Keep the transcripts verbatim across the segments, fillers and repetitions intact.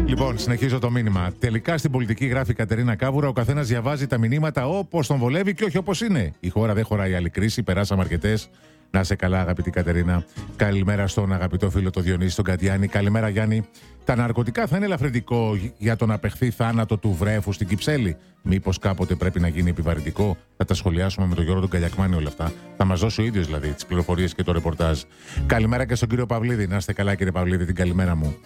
Λοιπόν, συνεχίζω το μήνυμα. Τελικά στην πολιτική, γράφει η Κατερίνα Κάβουρα, ο καθένας διαβάζει τα μηνύματα όπως τον βολεύει και όχι όπως είναι. Η χώρα δεν χωράει άλλη κρίση, περάσαμε αρκετές. Να σε καλά, αγαπητή Κατερίνα. Καλημέρα στον αγαπητό φίλο το Διονύση, τον Κατιάνη. Καλημέρα, Γιάννη. Τα ναρκωτικά θα είναι ελαφρυντικό για τον απεχθή θάνατο του βρέφου στην Κυψέλη? Μήπως κάποτε πρέπει να γίνει επιβαρυντικό? Θα τα σχολιάσουμε με τον Γιώργο τον Καλιακμάνη όλα αυτά. Θα μας δώσει ο ίδιος δηλαδή τις πληροφορίες και το ρεπορτάζ. Καλημέρα και στον κύριο Παυλίδη. Να είστε καλά, κύριε Παυλίδη, την καλημέρα μου.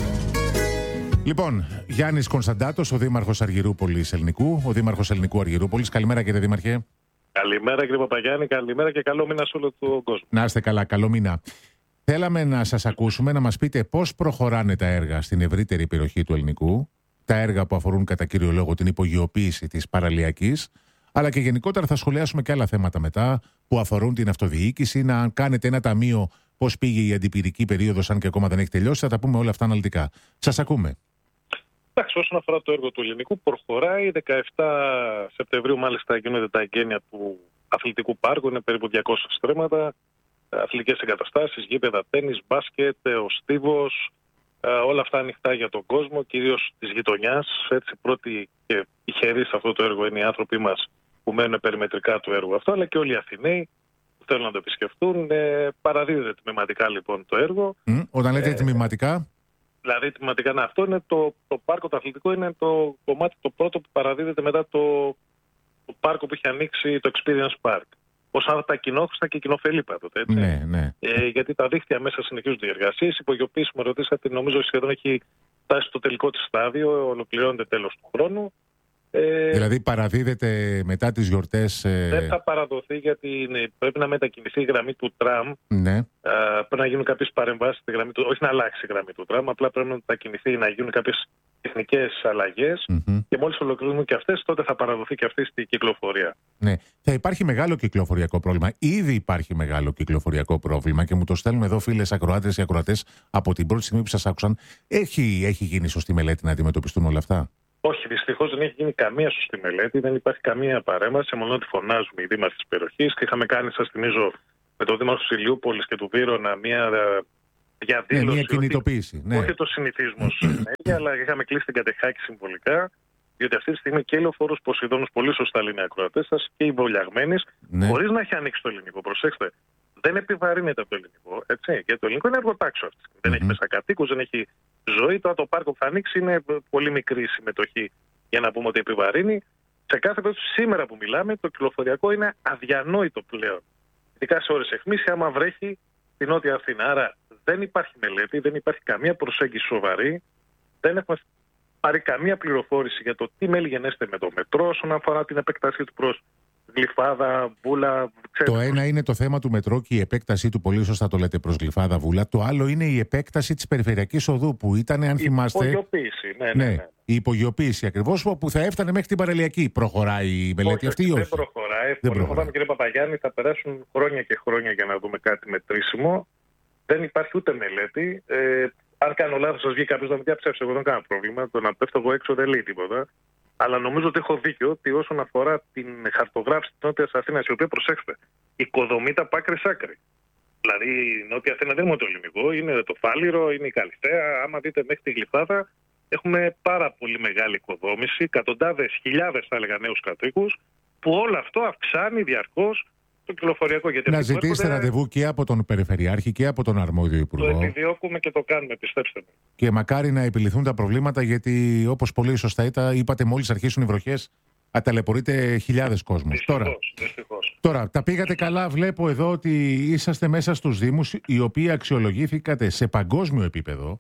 Λοιπόν, Γιάννης Κωνσταντάτος, ο Δήμαρχος Αργυρούπολης Ελληνικού. Ο Δήμαρχος Ελληνικού Αργυρούπολης. Καλημέρα, κύριε Δήμαρχε. Καλημέρα, κύριε Παπαγιάννη, καλημέρα και καλό μήνα σε όλο τον κόσμο. Να είστε καλά, καλό μήνα. Θέλαμε να σας ακούσουμε, να μας πείτε πώς προχωράνε τα έργα στην ευρύτερη περιοχή του Ελληνικού, τα έργα που αφορούν κατά κύριο λόγο την υπογειοποίηση της παραλιακής, αλλά και γενικότερα θα σχολιάσουμε και άλλα θέματα μετά που αφορούν την αυτοδιοίκηση, να κάνετε ένα ταμείο, πώς πήγε η αντιπυρική περίοδος, αν και ακόμα δεν έχει τελειώσει, θα τα πούμε όλα αυτά αναλυτικά. Σας ακούμε. Εντάξει, όσον αφορά το έργο του Ελληνικού, προχωράει. δεκαεφτά Σεπτεμβρίου, μάλιστα, γίνονται τα εγγένεια του αθλητικού πάρκου. Είναι περίπου διακόσια στρέμματα, αθλητικές εγκαταστάσεις, γήπεδα τένις, μπάσκετ, ο στίβος. Όλα αυτά ανοιχτά για τον κόσμο, κυρίως της γειτονιάς. Έτσι, πρώτοι και τυχεροί σε αυτό το έργο είναι οι άνθρωποι μας που μένουν περιμετρικά του έργου αυτό, αλλά και όλοι οι Αθηναίοι που θέλουν να το επισκεφτούν. Ε, παραδίδεται τμηματικά λοιπόν το έργο. Mm, όταν λέτε ε, τμηματικά. Δηλαδή, τμηματικά, ναι, αυτό είναι το, το πάρκο, το αθλητικό είναι το κομμάτι το πρώτο που παραδίδεται μετά το, το πάρκο που έχει ανοίξει το Experience Park. Ως άλλα τα κοινόχρηστα και κοινοφελή πάντοτε. Έτσι. Ναι, ναι. Ε, γιατί τα δίκτυα μέσα συνεχίζονται οι εργασίες. Η υπογειοποίηση, με ρωτήσατε, νομίζω σχεδόν έχει φτάσει στο τελικό της στάδιο, ολοκληρώνεται τέλος του χρόνου. Ε, δηλαδή παραδίδεται μετά τις γιορτές. Ε... Δεν θα παραδοθεί γιατί είναι, πρέπει να μετακινηθεί η γραμμή του τραμ. Ναι. Ε, πρέπει να γίνουν κάποιες παρεμβάσεις στη γραμμή του, όχι να αλλάξει η γραμμή του τραμ, απλά πρέπει να μετακινηθεί, να γίνουν κάποιες τεχνικές αλλαγές mm-hmm. και μόλις ολοκληρώνουν και αυτές, τότε θα παραδοθεί και αυτή στη κυκλοφορία. Ναι. Θα υπάρχει μεγάλο κυκλοφοριακό πρόβλημα. Ήδη υπάρχει μεγάλο κυκλοφοριακό πρόβλημα και μου το στέλνουν εδώ φίλες ακροάτες και ακροατές από την πρώτη στιγμή που σας άκουσαν. Έχει, έχει γίνει σωστή μελέτη να αντιμετωπιστούν όλα αυτά? Όχι, δυστυχώς δεν έχει γίνει καμία σωστή μελέτη, δεν υπάρχει καμία παρέμβαση, μόνο ότι φωνάζουμε οι δήμαρχοι της περιοχής και είχαμε κάνει, σας θυμίζω, με τον Δήμαρχο της Ηλιούπολης και του Βύρωνα μια διαδήλωση. Ναι, μια κινητοποίηση. Ότι, ναι. Όχι το συνηθισμό συνέχεια, αλλά είχαμε κλείσει την Κατεχάκη συμβολικά, διότι αυτή τη στιγμή και η Λεωφόρος Ποσειδώνος, πολύ σωστά λένε οι ακροατές σας, και οι Βολιαγμένης, ναι. χωρίς να έχει ανοίξει το ελληνικό. Προσέξτε, δεν επιβαρύνεται από το ελληνικό. Έτσι, γιατί το ελληνικό είναι εργοτάξιο αυτή. Mm-hmm. Δεν έχει μέσα κατοίκους, δεν έχει ζωή. Τώρα το πάρκο που θα ανοίξει είναι πολύ μικρή συμμετοχή για να πούμε ότι επιβαρύνει. Σε κάθε περίπτωση, σήμερα που μιλάμε, το κυκλοφοριακό είναι αδιανόητο πλέον. Ειδικά σε ώρες αιχμής, άμα βρέχει την Νότια Αθήνα. Άρα δεν υπάρχει μελέτη, δεν υπάρχει καμία προσέγγιση σοβαρή. Δεν έχουμε πάρει καμία πληροφόρηση για το τι μέλη γενέστε με το μετρό όσον αφορά την επέκτασή του προς Γλυφάδα, Βούλα. Το ένα είναι το θέμα του μετρό και η επέκτασή του, πολύ σωστά το λέτε, προς Γλυφάδα, Βούλα. Το άλλο είναι η επέκταση της περιφερειακής οδού που ήταν, αν η θυμάστε. Η υπογειοποίηση, ναι, ναι, ναι, ναι. Η υπογειοποίηση ακριβώς που θα έφτανε μέχρι την παραλιακή. Προχωράει η μελέτη όχι, αυτή ή όχι? Δεν προχωράει. Δεν προχωράει. Κύριε Παπαγιάννη, θα περάσουν χρόνια και χρόνια για να δούμε κάτι μετρήσιμο. Δεν υπάρχει ούτε μελέτη. Ε, αν κάνω λάθος, σας βγει κάποιος να με διαψεύσει. Εγώ δεν κάνω πρόβλημα. Το να πέφτω εγώ έξω δεν λέει τίποτα. Αλλά νομίζω ότι έχω δίκιο ότι όσον αφορά την χαρτογράφηση της Νότιας Αθήνας, η οποία, προσέξτε, οικοδομείται από άκρη σ' άκρη. Δηλαδή η Νότια Αθήνα δεν είναι μόνο το ελληνικό, είναι το Φάληρο, είναι η Καλυθέα. Άμα δείτε μέχρι τη Γλυφάδα, έχουμε πάρα πολύ μεγάλη οικοδόμηση, εκατοντάδες, χιλιάδες θα έλεγα νέους κατοίκους, που όλο αυτό αυξάνει διαρκώς το κυκλοφοριακό. Γιατί να ζητήσετε έρχονται... ραντεβού και από τον Περιφερειάρχη και από τον αρμόδιο Υπουργό. Το επιδιώκουμε και το κάνουμε, πιστέψτε με. Και μακάρι να επιληθούν τα προβλήματα, γιατί όπως πολύ σωστά ήταν, είπατε, μόλις αρχίσουν οι βροχές, αταλαιπωρείται χιλιάδες κόσμος. Δυστυχώς, τώρα, δυστυχώς. τώρα, τα πήγατε καλά. Βλέπω εδώ ότι είσαστε μέσα στους Δήμους, οι οποίοι αξιολογήθηκατε σε παγκόσμιο επίπεδο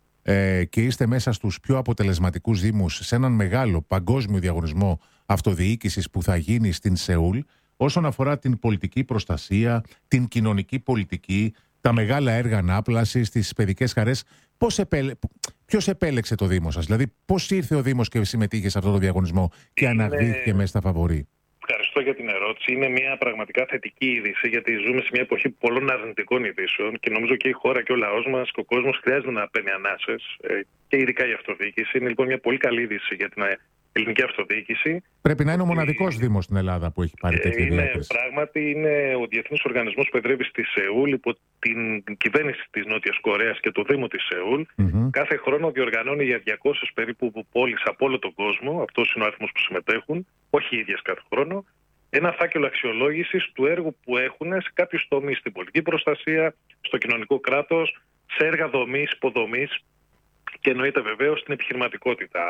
ε, και είστε μέσα στους πιο αποτελεσματικούς Δήμους σε έναν μεγάλο παγκόσμιο διαγωνισμό αυτοδιοίκησης που θα γίνει στην Σεούλ. Όσον αφορά την πολιτική προστασία, την κοινωνική πολιτική, τα μεγάλα έργα ανάπλασης, τις παιδικές χαρές, πώς επέλε... ποιος επέλεξε το Δήμο σας? Δηλαδή, πώς ήρθε ο Δήμος και συμμετείχε σε αυτό το διαγωνισμό και είναι... αναδύθηκε μέσα στα φαβορί? Ευχαριστώ για την ερώτηση. Είναι μια πραγματικά θετική είδηση, γιατί ζούμε σε μια εποχή πολλών αρνητικών ειδήσεων και νομίζω και η χώρα και ο λαός μας και ο κόσμος χρειάζεται να παίρνει ανάσες, και ειδικά η αυτοδιοίκηση. Είναι λοιπόν μια πολύ καλή είδηση για την ελληνική αυτοδιοίκηση. Πρέπει να είναι ο μοναδικός δήμος στην Ελλάδα που έχει πάρει τέτοια είναι, διάκριση. Πράγματι, είναι ο διεθνής οργανισμός που εδρεύει στη Σεούλ υπό την κυβέρνηση της Νότιας Κορέας και του Δήμου της Σεούλ. Mm-hmm. Κάθε χρόνο διοργανώνει για διακόσιες περίπου πόλεις από όλο τον κόσμο, αυτός είναι ο αριθμός που συμμετέχουν, όχι οι ίδιες κάθε χρόνο, ένα φάκελο αξιολόγησης του έργου που έχουν σε κάποιους τομείς, στην πολιτική προστασία, στο κοινωνικό κράτος, σε έργα δομής, υποδομής και εννοείται βεβαίως στην επιχειρηματικότητα.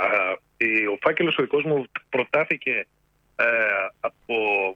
Ο φάκελος ο δικός μου προτάθηκε ε, από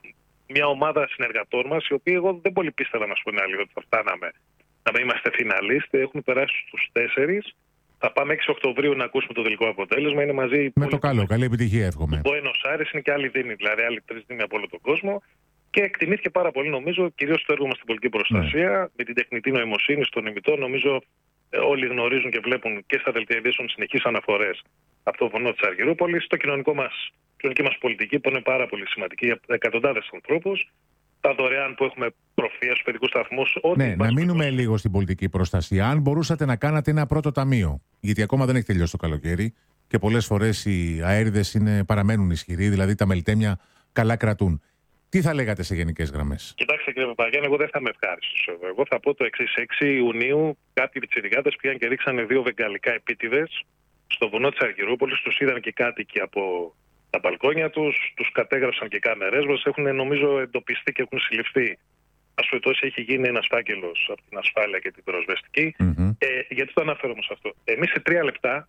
μια ομάδα συνεργατών μας, οι οποίοι εγώ δεν πολύ πίστευα, να σου πω την αλήθεια, ότι θα φτάναμε να μην είμαστε φιναλίστ. Έχουμε περάσει στους τέσσερις. Θα πάμε έξι Οκτωβρίου να ακούσουμε το τελικό αποτέλεσμα. Είναι μαζί. Με το καλό, καλή επιτυχία, εύχομαι. Ο Buenos Aires είναι και άλλοι δήμοι, δηλαδή άλλοι τρεις δήμοι από όλο τον κόσμο. Και εκτιμήθηκε πάρα πολύ, νομίζω, κυρίως στο έργο μας στην πολιτική προστασία, ναι. με την τεχνητή νοημοσύνη, στον ημιτό. Νομίζω ε, όλοι γνωρίζουν και βλέπουν και στα δελτία ειδήσεων συνεχείς αναφορές από το βουνό της Αργυρούπολης, στο κοινωνικό μας, κοινωνική μας πολιτική που είναι πάρα πολύ σημαντική για εκατοντάδες ανθρώπους. Τα δωρεάν που έχουμε προφία στους παιδικούς σταθμούς. Ναι, να μείνουμε λίγο στην πολιτική προστασία. Αν μπορούσατε να κάνατε ένα πρώτο ταμείο, γιατί ακόμα δεν έχει τελειώσει το καλοκαίρι και πολλές φορές οι αέριδες παραμένουν ισχυροί, δηλαδή τα μελτέμια καλά κρατούν. Τι θα λέγατε σε γενικές γραμμές? Κοιτάξτε κύριε Παπαγιάννη, εγώ δεν θα είμαι ευχάριστος εδώ. Εγώ θα πω το εξής. έξι Ιουνίου κάποιοι πιτσιρικάδες πήγαν και ρίξανε δύο βεγγαλικά επίτηδες στο βουνό της Αργυρούπολης. Τους είδαν και κάτοικοι από τα μπαλκόνια τους, τους κατέγραψαν και κάμερές μας. Έχουν νομίζω εντοπιστεί και έχουν συλληφθεί. Ας πούμε, τόσο έχει γίνει ένας φάκελος από την ασφάλεια και την πυροσβεστική. Mm-hmm. Ε, γιατί το αναφέρω όμως αυτό? Εμείς σε τρία λεπτά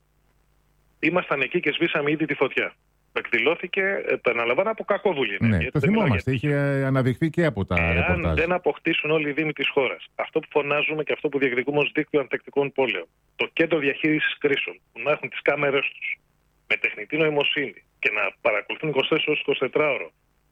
ήμασταν εκεί και σβήσαμε ήδη τη φωτιά. Εκδηλώθηκε, επαναλαμβάνω, από κακόβουλη. Ναι, το θυμόμαστε. Είχε αναδειχθεί και από τα ρεπορτάζ. Αν δεν αποκτήσουν όλοι οι δήμοι της χώρας αυτό που φωνάζουμε και αυτό που διεκδικούμε ως δίκτυο ανθεκτικών πόλεων, το κέντρο διαχείρισης κρίσεων, που να έχουν τις κάμερες τους με τεχνητή νοημοσύνη και να παρακολουθούν είκοσι τέσσερις ώρες εικοσιτετράωρο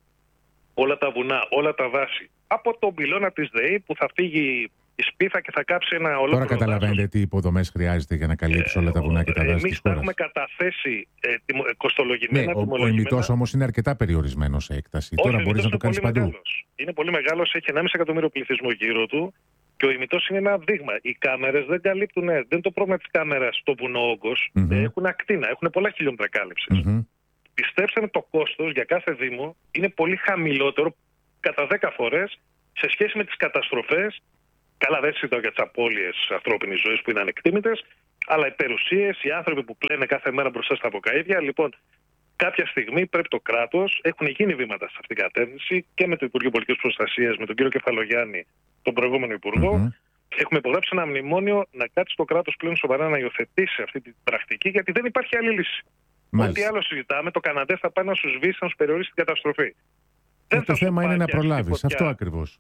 όλα τα βουνά, όλα τα δάση, από τον πυλώνα της ΔΕΗ που θα φύγει η σπίθα και θα κάψει ένα ολόκληρο. Τώρα καταλαβαίνετε δάσος. Τι υποδομές χρειάζεται για να καλύψει ε, όλα τα βουνά και τα δάση της χώρας. Εμείς τα έχουμε καταθέσει ε, κοστολογημένα. Ναι, ο, ο ημιτός όμως είναι αρκετά περιορισμένος σε έκταση. Όχι, τώρα μπορείς να το κάνεις παντού. Μεγάλος. Είναι πολύ μεγάλος, έχει ενάμιση εκατομμύριο πληθυσμό γύρω του και ο ημιτός είναι ένα δείγμα. Οι κάμερες δεν καλύπτουν, δεν είναι το πρόβλημα της κάμερας στο βουνό όγκος. Mm-hmm. Έχουν ακτίνα, έχουν πολλά χιλιόμετρα κάλυψης. Mm-hmm. Πιστέψτε με, το κόστος για κάθε δήμο είναι πολύ χαμηλότερο κατά δέκα φορές σε σχέση με τις καταστροφές. Καλά, δεν συζητάω για τις απώλειες ανθρώπινης ζωής που είναι ανεκτήμητες, αλλά οι περιουσίες, οι άνθρωποι που κλαίνε κάθε μέρα μπροστά στα βοκαΐδια. Λοιπόν, κάποια στιγμή πρέπει το κράτος, έχουν γίνει βήματα σε αυτήν την κατεύθυνση και με το Υπουργείο Πολιτικής Προστασίας, με τον κύριο Κεφαλογιάννη, τον προηγούμενο Υπουργό. Mm-hmm. Έχουμε υπογράψει ένα μνημόνιο να κάτσει το κράτος πλέον σοβαρά να υιοθετήσει αυτή την πρακτική, γιατί δεν υπάρχει άλλη λύση. Μάλιστα. Ό,τι άλλο συζητάμε, το Καναδέ θα πάει να σου σβήσει, να σου περιορίσει την καταστροφή. Δεν το θέμα είναι να προλάβεις. Αυτό ακριβώς.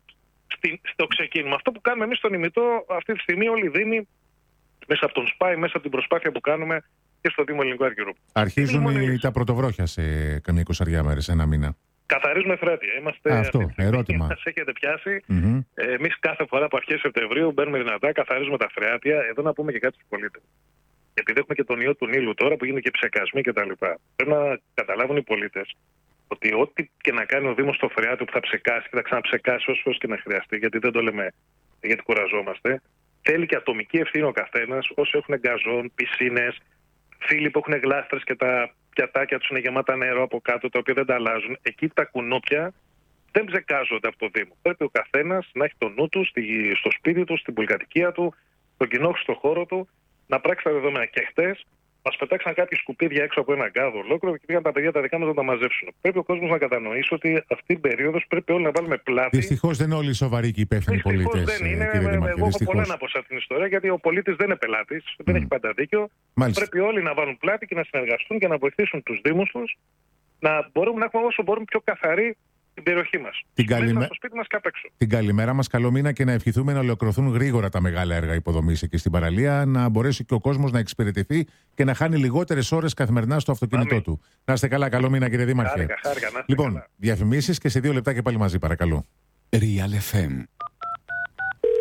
Στο ξεκίνημα. Αυτό που κάνουμε εμείς στον ημιτό, αυτή τη στιγμή όλοι οι δήμοι, μέσα από τον ΣΠΑΙ, μέσα από την προσπάθεια που κάνουμε και στο Δήμο Ελληνικού Αργυρούπολου. Αρχίζουν οι, τα πρωτοβρόχια σε καμία εικοσαριά μέρες, ένα μήνα. Καθαρίζουμε φρέτια. Είμαστε. Αυτό, ερώτημα. Μας έχετε πιάσει. Mm-hmm. Εμείς κάθε φορά από αρχές Σεπτεμβρίου μπαίνουμε δυνατά, καθαρίζουμε τα φρέατια. Εδώ να πούμε και κάτι στους πολίτες. Επειδή έχουμε και τον ιό του Νείλου τώρα που γίνεται και ψεκασμοί κτλ. Πρέπει να καταλάβουν οι πολίτες ότι ό,τι και να κάνει ο Δήμος στο φρεάτιο που θα ψεκάσει και θα ξαναψεκάσει όσο φορές και να χρειαστεί, γιατί δεν το λέμε γιατί κουραζόμαστε, θέλει και ατομική ευθύνη ο καθένας. Όσοι έχουν γκαζόν, πισίνες, φίλοι που έχουν γλάστρες και τα πιατάκια τους είναι γεμάτα νερό από κάτω, τα οποία δεν τα αλλάζουν, εκεί τα κουνούπια δεν ψεκάζονται από το Δήμο. Πρέπει ο καθένας να έχει το νου του στο σπίτι του, στην πολυκατοικία του, στον κοινόχρηστο χώρο του, να πράξει τα δεδομένα. Και χτες μας πετάξαν κάποιοι σκουπίδια έξω από ένα γκάδο ολόκληρο και πήγαν τα παιδιά τα δικά μας να τα μαζέψουν. Πρέπει ο κόσμος να κατανοήσει ότι αυτή την περίοδο πρέπει όλοι να βάλουμε πλάτη. Δυστυχώς δεν είναι όλοι σοβαροί και υπεύθυνοι πολίτες. Δεν είναι. Εγώ έχω πολλά να πω σε αυτήν την ιστορία, γιατί ο πολίτης δεν είναι πελάτης, mm. δεν έχει πάντα δίκιο. Μάλιστα. Πρέπει όλοι να βάλουν πλάτη και να συνεργαστούν και να βοηθήσουν τους δήμους τους να μπορούμε να έχουμε όσο μπορούμε πιο καθαρή την περιοχή μας. Την, καλημέ... στο σπίτι μας και απ' έξω. Την καλημέρα μας, καλό μήνα και να ευχηθούμε να ολοκληρωθούν γρήγορα τα μεγάλα έργα υποδομής εκεί στην παραλία, να μπορέσει και ο κόσμος να εξυπηρετηθεί και να χάνει λιγότερες ώρες καθημερινά στο αυτοκίνητό του. Να είστε καλά, καλό μήνα κύριε Δήμαρχε. Χάρηκα, χάρηκα, να λοιπόν, καλά. Διαφημίσεις και σε δύο λεπτά και πάλι μαζί, παρακαλώ. Real εφ εμ.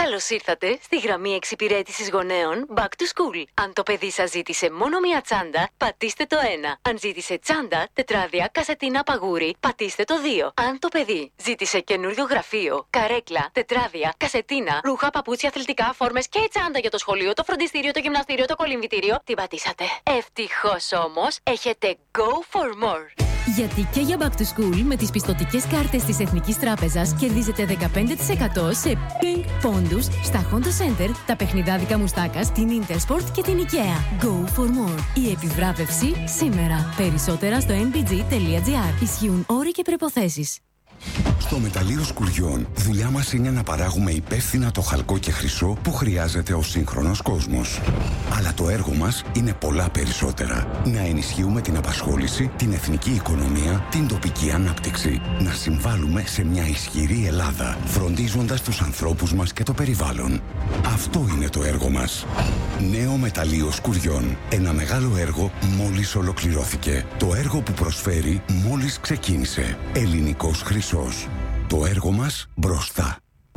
Καλώς ήρθατε στη γραμμή εξυπηρέτησης γονέων Back to School. Αν το παιδί σας ζήτησε μόνο μία τσάντα, πατήστε το ένα. Αν ζήτησε τσάντα, τετράδια, κασετίνα, παγούρι, πατήστε το δύο. Αν το παιδί ζήτησε καινούριο γραφείο, καρέκλα, τετράδια, κασετίνα, ρούχα, παπούτσια, αθλητικά, φόρμες και τσάντα για το σχολείο, το φροντιστήριο, το γυμναστήριο, το κολυμβητήριο, την πατήσατε. Ευτυχώς όμως, έχετε Go for More. Γιατί και για Back to School με τις πιστωτικές κάρτες της Εθνικής Τράπεζας κερδίζετε δεκαπέντε τοις εκατό σε Pink πόντους στα Honda Center, τα παιχνιδάδικα μουστάκα, την Intersport και την IKEA. Go for more. Η επιβράβευση σήμερα. Περισσότερα στο εν μπι τζι τελεία τζι άρ. Ισχύουν όροι και προϋποθέσεις. Στο Μεταλλείο Σκουριών, δουλειά μας είναι να παράγουμε υπεύθυνα το χαλκό και χρυσό που χρειάζεται ο σύγχρονος κόσμος. Αλλά το έργο μας είναι πολλά περισσότερα. Να ενισχύουμε την απασχόληση, την εθνική οικονομία, την τοπική ανάπτυξη. Να συμβάλλουμε σε μια ισχυρή Ελλάδα, φροντίζοντας τους ανθρώπους μας και το περιβάλλον. Αυτό είναι το έργο μας. Νέο Μεταλλείο Σκουριών. Ένα μεγάλο έργο μόλις ολοκληρώθηκε. Το έργο που προσφέρει μόλις ξεκίνησε. Ελληνικός χρυσός. Το έργο μας μπροστά.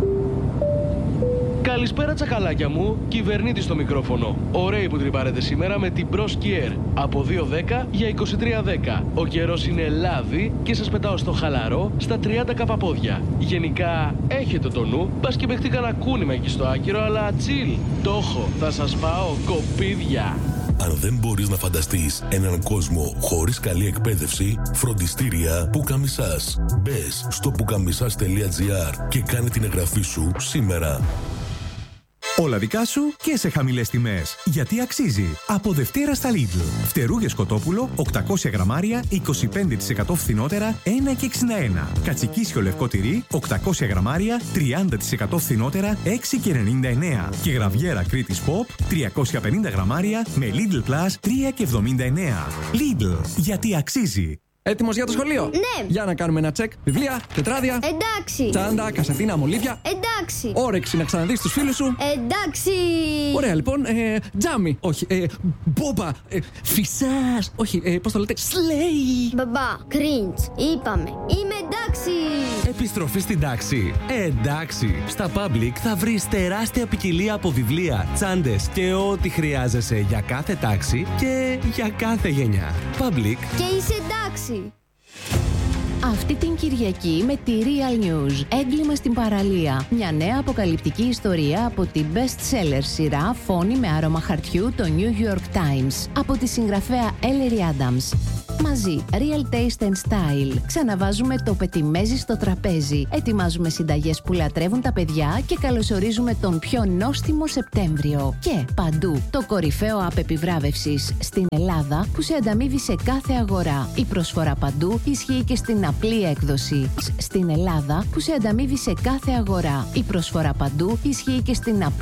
Καλησπέρα τσακαλάκια μου, κυβερνήτη στο μικρόφωνο. Ωραίοι που τρυπάρετε σήμερα με την Bros Kier. Από δύο δέκα για είκοσι τρία δέκα. Ο καιρός είναι λάδι και σας πετάω στο χαλαρό στα τριάντα καπαπόδια. Γενικά έχετε το νου, μπας και παιχτεί κανένα κούνημα εκεί στο άκυρο, αλλά chill. Το έχω, θα σας πάω κοπίδια. Αν δεν μπορείς να φανταστείς έναν κόσμο χωρίς καλή εκπαίδευση, φροντιστήρια Πουκαμισάς. Μπες στο πουκαμισάς τελεία τζι άρ και κάνε την εγγραφή σου σήμερα. Όλα δικά σου και σε χαμηλές τιμές. Γιατί αξίζει. Από Δευτέρα στα Lidl. Φτερούγες κοτόπουλο οκτακόσια γραμμάρια, είκοσι πέντε τοις εκατό φθηνότερα, ένα και εξήντα ένα. Κατσικίσιο λευκό τυρί, οκτακόσια γραμμάρια, τριάντα τοις εκατό φθηνότερα, έξι και ενενήντα εννέα. Και γραβιέρα Κρήτης Pop, τριακόσια πενήντα γραμμάρια, με Lidl Plus, τρία και εβδομήντα εννέα. Lidl. Γιατί αξίζει. Έτοιμος για το σχολείο? Ναι. Για να κάνουμε ένα τσεκ. Βιβλία, τετράδια. Εντάξει. Τσάντα, κασετίνα, μολύβια. Εντάξει. Όρεξη να ξαναδείς τους φίλους σου. Εντάξει. Ωραία, λοιπόν. Ε, τζάμι. Όχι. Ε, μπόμπα. Ε, φυσάς. Όχι. Ε, πώς το λέτε? Σλέι. Μπαμπά. Κριντς. Είπαμε. Είμαι εντάξει. Επιστροφή στην τάξη. Ε, εντάξει. Στα Public θα βρεις τεράστια ποικιλία από βιβλία, τσάντες και ό,τι χρειάζεσαι για κάθε τάξη και για κάθε γενιά. Public. Και είσαι εντάξει. Αυτή την Κυριακή με τη Real News. Έγκλημα στην παραλία. Μια νέα αποκαλυπτική ιστορία από την best-seller σειρά Φόνη με άρωμα χαρτιού, το New York Times. Από τη συγγραφέα Ellery Adams. Μαζί, Real Taste and Style. Ξαναβάζουμε το πετιμέζι στο τραπέζι. Ετοιμάζουμε συνταγές που λατρεύουν τα παιδιά και καλωσορίζουμε τον πιο νόστιμο Σεπτέμβριο. Και παντού, το κορυφαίο app επιβράβευσης στην Ελλάδα που σε ανταμείβει σε κάθε αγορά. Η προσφορά παντού ισχύει και στην απλή έκδοση. Στην Ελλάδα που σε ανταμείβει σε κάθε αγορά. Η προσφορά παντού ισχύει και στην απλή